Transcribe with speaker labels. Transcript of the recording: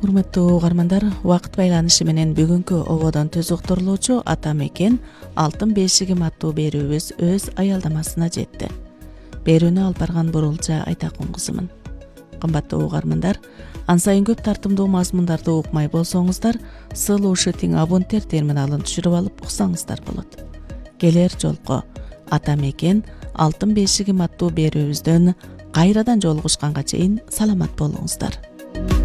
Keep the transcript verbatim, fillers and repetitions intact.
Speaker 1: Урматтуу угармандар, убакыт байланышы менен бүгүнкү ободон түз уктурулуучу Ата мекен алтын бешигим аттуу берүүбүз өз аялдамасына жетти. Берүүнү алып барган Бурулча Айтакун кызымын. Кымбаттуу угармандар, ан сайын көп тартымдуу мазмундарды укмай болсоңуздар, слушай абунтер терминалын түшүрүп алып уксаңыздар болот. Келер жолку Ата мекен алтын бешигим аттуу берүүбүздөн кайрадан жолугушканга чейин саламат болуңуздар.